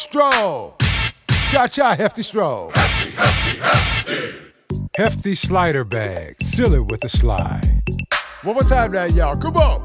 Stroll. Cha-cha, hefty stroll. Hefty, hefty, hefty. Hefty slider bag. Seal it with a slide. One more time now, y'all. Come on.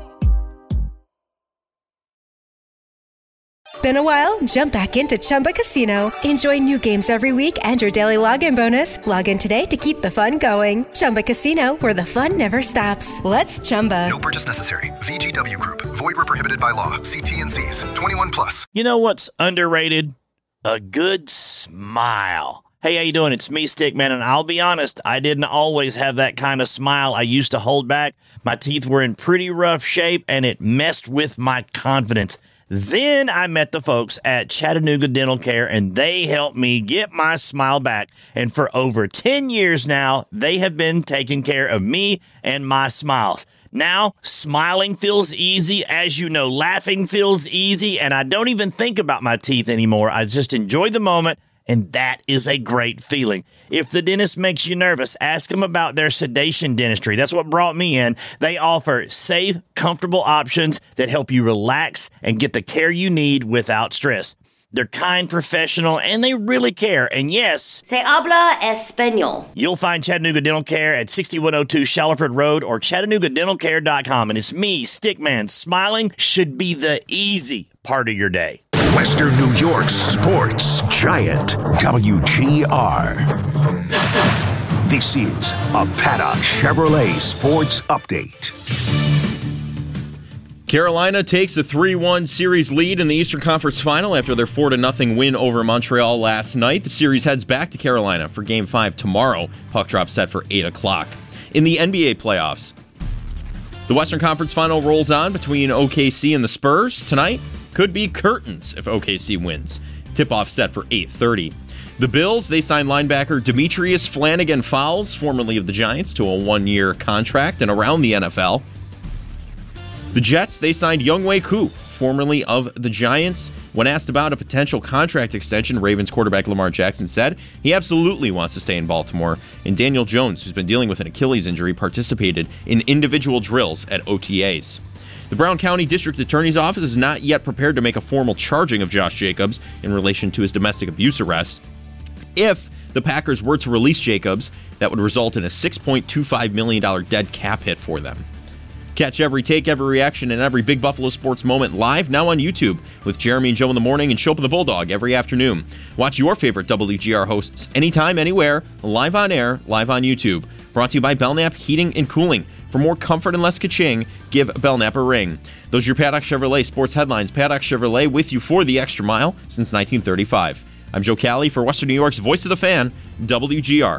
Been a while? Jump back into Chumba Casino. Enjoy new games every week and your daily login bonus. Log in today to keep the fun going. Chumba Casino, where the fun never stops. Let's Chumba. No purchase necessary. VGW Group. Void where prohibited by law. See T&Cs. 21 plus. You know what's underrated? A good smile. Hey, how you doing? It's me, Stickman, and I'll be honest, I didn't always have that kind of smile. I used to hold back. My teeth were in pretty rough shape, and it messed with my confidence. Then I met the folks at Chattanooga Dental Care, and they helped me get my smile back. And for over 10 years now, they have been taking care of me and my smiles. Now, smiling feels easy. As you know, laughing feels easy, and I don't even think about my teeth anymore. I just enjoy the moment. And that is a great feeling. If the dentist makes you nervous, ask them about their sedation dentistry. That's what brought me in. They offer safe, comfortable options that help you relax and get the care you need without stress. They're kind, professional, and they really care. And yes, Se habla español. You'll find Chattanooga Dental Care at 6102 Shallowford Road or ChattanoogaDentalCare.com. And it's me, Stickman. Smiling should be the easy part of your day. Western New York sports giant, WGR. This is a Paddock Chevrolet Sports Update. Carolina takes a 3-1 series lead in the Eastern Conference Final after their 4-0 win over Montreal last night. The series heads back to Carolina for Game 5 tomorrow. Puck drop set for 8 o'clock. In the NBA playoffs, the Western Conference Final rolls on between OKC and the Spurs. Tonight could be curtains if OKC wins. Tip-off set for 8:30. The Bills, they signed linebacker Demetrius Flannigan-Fowles, formerly of the Giants, to a 1-year contract and around the NFL. The Jets, they signed Younghoe Koo, formerly of the Giants. When asked about a potential contract extension, Ravens quarterback Lamar Jackson said he absolutely wants to stay in Baltimore. And Daniel Jones, who's been dealing with an Achilles injury, participated in individual drills at OTAs. The Brown County District Attorney's Office is not yet prepared to make a formal charging of Josh Jacobs in relation to his domestic abuse arrest. If the Packers were to release Jacobs, that would result in a $6.25 million dead cap hit for them. Catch every take, every reaction, and every Big Buffalo sports moment live now on YouTube with Jeremy and Joe in the morning and Shope and the Bulldog every afternoon. Watch your favorite WGR hosts anytime, anywhere, live on air, live on YouTube. Brought to you by Belknap Heating and Cooling. For more comfort and less ka-ching, give Belknap a ring. Those are your Paddock Chevrolet sports headlines. Paddock Chevrolet with you for the extra mile since 1935. I'm Joe Cali for Western New York's Voice of the Fan, WGR.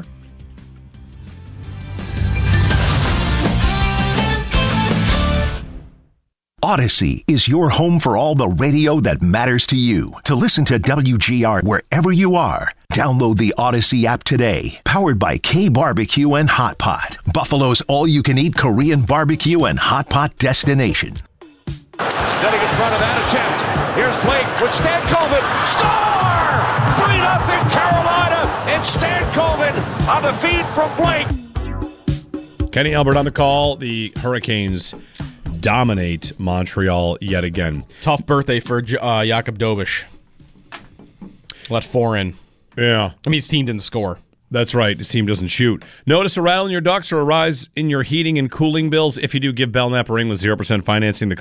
Odyssey is your home for all the radio that matters to you. To listen to WGR wherever you are, download the Odyssey app today. Powered by K-Barbecue and Hot Pot, Buffalo's all-you-can-eat Korean barbecue and hot pot destination. Getting in front of that attempt. Here's Blake with Stankoven. Score! 3-0 Carolina, and Stankoven on the feed from Blake. Kenny Albert on the call. The Hurricanes dominate Montreal yet again. Tough birthday for Jakub Dobish. Let 4 in. Yeah. I mean, his team didn't score. That's right. His team doesn't shoot. Notice a rattle in your ducts or a rise in your heating and cooling bills? If you do, give Belknap a ring with 0% financing. The